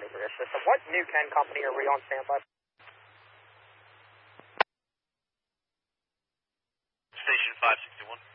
Tony Bridge System. What New Ken company are we on standby? Station 561.